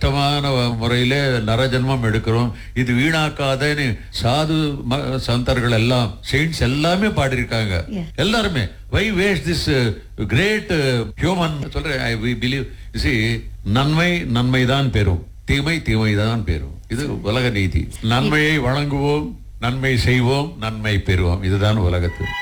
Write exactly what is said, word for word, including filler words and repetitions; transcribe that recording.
கஷ்டமான முறையில நரஜன்மம் எடுக்கிறோம், இது வீணாக்காதன்னு சாது சந்தர்கள் எல்லாம் செயின்ஸ் எல்லாமே பாடியிருக்காங்க. எல்லாருமே why waste this great human சொல்றேன். I believe you see நன்மை நன்மை தான் பெறும், தீமை தீமை தான் பெறும். இது உலக நீதி. நன்மையை வழங்குவோம், நன்மை செய்வோம், நன்மை பெறுவோம். இதுதான் உலகத்து.